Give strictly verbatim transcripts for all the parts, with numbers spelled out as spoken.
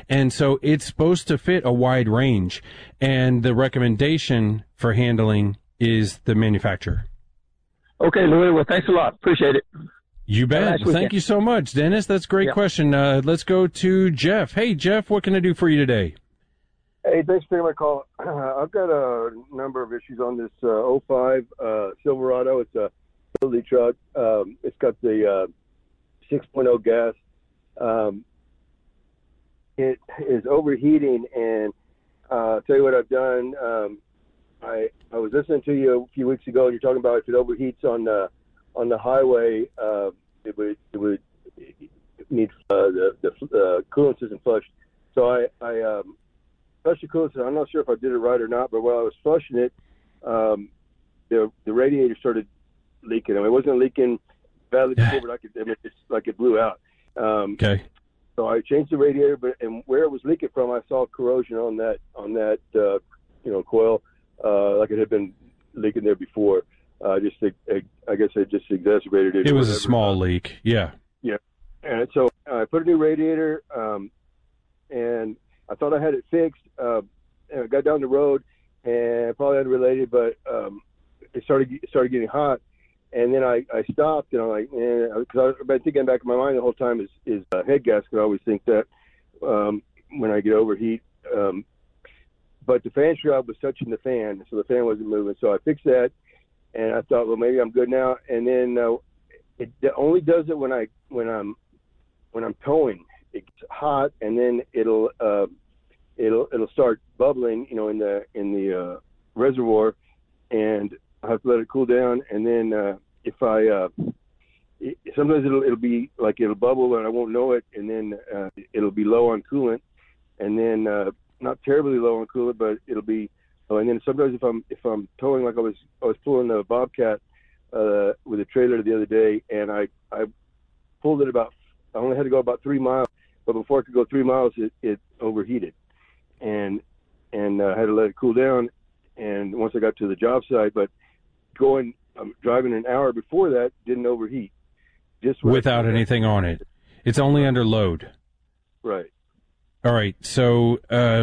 And so it's supposed to fit a wide range. And the recommendation for handling is the manufacturer. Okay, Louis. Well, thanks a lot. Appreciate it. You bet. Nice Thank you so much, Dennis. That's a great yeah. question. Uh, let's go to Jeff. Hey, Jeff, what can I do for you today? Hey, thanks for taking my call. Uh, I've got a number of issues on this uh, oh five uh, Silverado. It's a utility truck. Um, it's got the uh, six point oh gas. Um, it is overheating, and uh, I'll tell you what I've done. Um, I I was listening to you a few weeks ago, and you're talking about if it overheats on the on the highway, uh, it would it would need uh, the the uh, coolant system flushed. So I I um, flushed the coolant system. I'm not sure if I did it right or not, but while I was flushing it, um, the the radiator started leaking. I mean, it wasn't leaking badly before, but I could I mean, it's like it blew out. Um, okay. So I changed the radiator, but and where it was leaking from, I saw corrosion on that on that uh, you know coil, uh, like it had been leaking there before. Uh, just I, I guess it just exacerbated it. It was a small leak, yeah. Yeah, and so I put a new radiator, um, and I thought I had it fixed. Uh, and I got down the road, and probably unrelated, but um, it started it started getting hot. And then I, I stopped, and I'm like, man, because I've been thinking back in my mind the whole time is, is uh, head gasket. I always think that um, when I get overheat. Um, but the fan shroud was touching the fan, so the fan wasn't moving. So I fixed that, and I thought, well, maybe I'm good now. And then uh, it only does it when I when I'm when I'm towing. It gets hot, and then it'll uh, it'll it'll start bubbling, you know, in the in the uh, reservoir, and I have to let it cool down, and then uh, if I uh, it, sometimes it'll it'll be like it'll bubble and I won't know it, and then uh, it'll be low on coolant, and then uh, not terribly low on coolant, but it'll be. Oh, and then sometimes if I'm if I'm towing, like I was I was pulling the Bobcat uh, with a trailer the other day, and I I pulled it about I only had to go about three miles, but before I could go three miles, it, it overheated, and and uh, I had to let it cool down, and once I got to the job site, but going um, driving an hour before that didn't overheat, just without anything on it. It's only under load. Right. All right. So uh,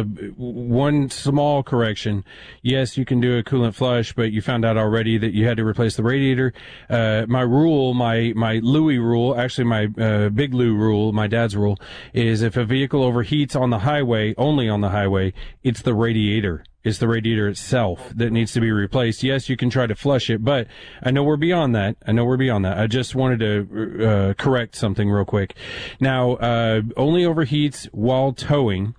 one small correction. Yes, you can do a coolant flush, but you found out already that you had to replace the radiator. Uh, my rule, my my Louis rule, actually my uh, Big Lou rule, my dad's rule, is if a vehicle overheats on the highway, only on the highway, it's the radiator. It's the radiator itself that needs to be replaced. Yes, you can try to flush it, but I know we're beyond that. I know we're beyond that. I just wanted to uh, correct something real quick. Now, uh, only overheats while towing.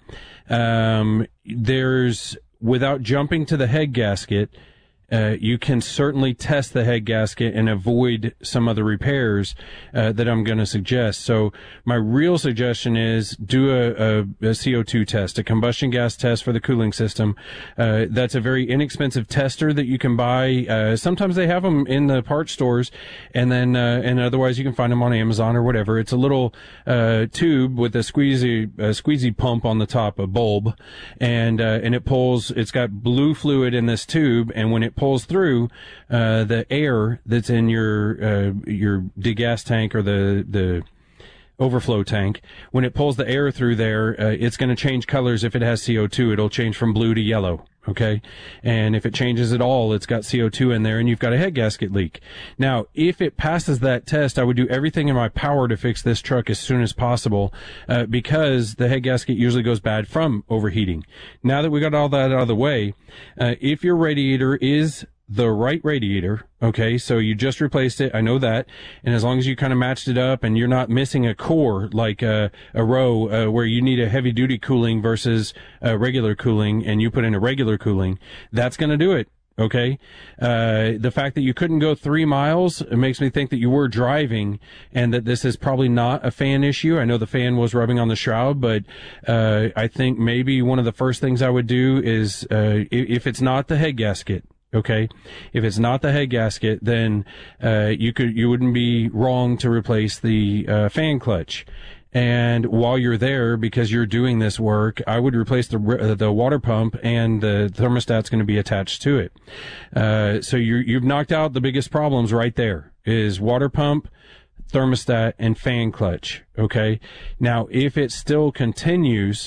Um, there's, without jumping to the head gasket, uh, you can certainly test the head gasket and avoid some of the repairs uh, that I'm going to suggest. So my real suggestion is do a, a, a C O two test, a combustion gas test for the cooling system. Uh, that's a very inexpensive tester that you can buy. Uh, sometimes they have them in the parts stores, and then uh, and otherwise you can find them on Amazon or whatever. It's a little uh, tube with a squeezy a squeezy pump on the top, a bulb, and uh, and it pulls. It's got blue fluid in this tube, and when it pulls through uh, the air that's in your uh, your degas tank or the the overflow tank, when it pulls the air through there, uh, it's going to change colors. If it has C O two, it'll change from blue to yellow. Okay. And if it changes at all, it's got C O two in there and you've got a head gasket leak. Now, if it passes that test, I would do everything in my power to fix this truck as soon as possible, uh, because the head gasket usually goes bad from overheating. Now that we got all that out of the way, uh, if your radiator is the right radiator, okay, so you just replaced it, I know that, and as long as you kind of matched it up and you're not missing a core like a, a row uh, where you need a heavy duty cooling versus a regular cooling, and you put in a regular cooling, that's going to do it. Okay. Uh, the fact that you couldn't go three miles, it makes me think that you were driving and that this is probably not a fan issue. I know the fan was rubbing on the shroud, but, uh, I think maybe one of the first things I would do is, uh, if it's not the head gasket, okay, if it's not the head gasket, then, uh, you could, you wouldn't be wrong to replace the, uh, fan clutch. And while you're there, because you're doing this work, I would replace the uh, the water pump, and the thermostat's going to be attached to it. Uh, so you you've knocked out the biggest problems right there, is water pump, thermostat, and fan clutch. Okay. Now, if it still continues